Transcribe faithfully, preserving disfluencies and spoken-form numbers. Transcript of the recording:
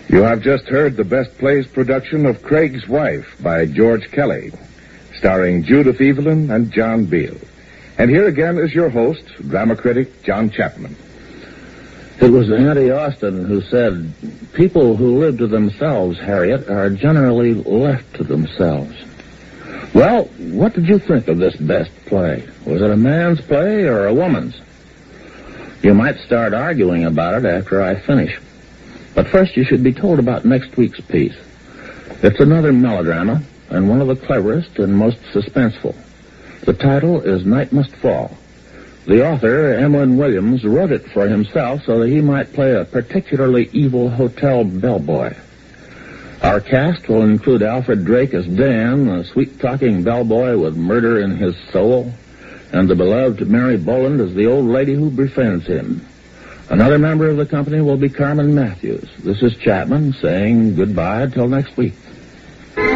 You have just heard the Best Plays production of Craig's Wife by George Kelly, starring Judith Evelyn and John Beal. And here again is your host, drama critic John Chapman. It was Auntie Austin who said, "People who live to themselves, Harriet, are generally left to themselves." Well, what did you think of this best play? Was it a man's play or a woman's? You might start arguing about it after I finish. But first you should be told about next week's piece. It's another melodrama, and one of the cleverest and most suspenseful. The title is Night Must Fall. The author, Emlyn Williams, wrote it for himself so that he might play a particularly evil hotel bellboy. Our cast will include Alfred Drake as Dan, a sweet-talking bellboy with murder in his soul, and the beloved Mary Boland as the old lady who befriends him. Another member of the company will be Carmen Matthews. This is Chapman saying goodbye until next week.